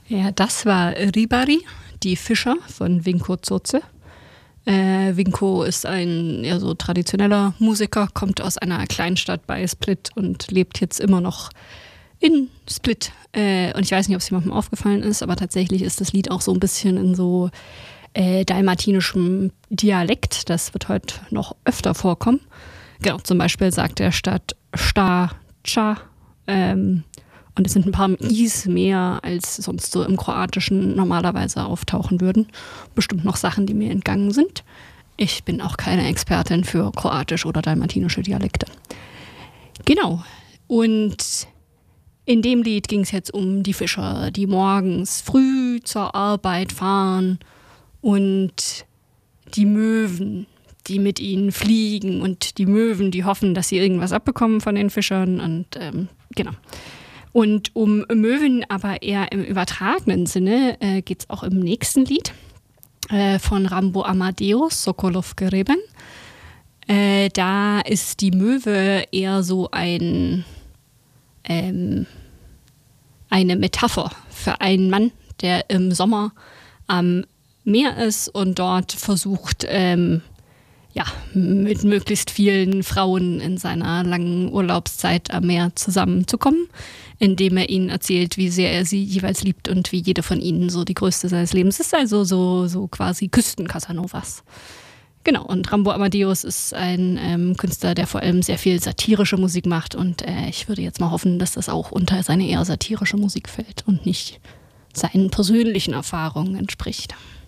Ja, das war Ribari, die Fischer von Vinko Zotze. Vinko ist ein so traditioneller Musiker, kommt aus einer Kleinstadt bei Split und lebt jetzt immer noch in Split. Und ich weiß nicht, ob es jemandem aufgefallen ist, aber tatsächlich ist das Lied auch so ein bisschen in so dalmatinischem Dialekt. Das wird heute noch öfter vorkommen. Genau, zum Beispiel sagt er statt Sta, Cha. Und es sind ein paar Is mehr, als sonst so im Kroatischen normalerweise auftauchen würden. Bestimmt noch Sachen, die mir entgangen sind. Ich bin auch keine Expertin für kroatisch oder dalmatinische Dialekte. Genau. Und in dem Lied ging es jetzt um die Fischer, die morgens früh zur Arbeit fahren und die Möwen, die mit ihnen fliegen und die Möwen, die hoffen, dass sie irgendwas abbekommen von den Fischern und genau. Und um Möwen, aber eher im übertragenen Sinne, geht es auch im nächsten Lied von Rambo Amadeus, Sokolov Gereben. Da ist die Möwe eher so eine Metapher für einen Mann, der im Sommer am Meer ist und dort versucht, mit möglichst vielen Frauen in seiner langen Urlaubszeit am Meer zusammenzukommen, indem er ihnen erzählt, wie sehr er sie jeweils liebt und wie jede von ihnen so die größte seines Lebens ist. Also so quasi Küsten-Casanovas. Genau, und Rambo Amadeus ist ein Künstler, der vor allem sehr viel satirische Musik macht und ich würde jetzt mal hoffen, dass das auch unter seine eher satirische Musik fällt und nicht seinen persönlichen Erfahrungen entspricht.